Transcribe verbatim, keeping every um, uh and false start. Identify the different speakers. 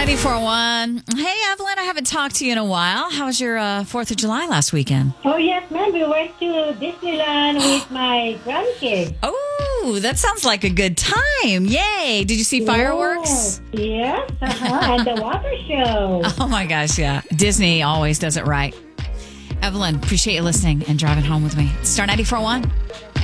Speaker 1: ninety-four point one. Hey, Evelyn, I haven't talked to you in a while. How was your uh, fourth of July last weekend?
Speaker 2: Oh, yes, ma'am. We went to Disneyland with my grandkids.
Speaker 1: Oh, that sounds like a good time. Yay. Did you see fireworks?
Speaker 2: Oh, yes, uh-huh. And the water show.
Speaker 1: Oh, my gosh, yeah. Disney always does it right. Evelyn, appreciate you listening and driving home with me. Star ninety-four point one.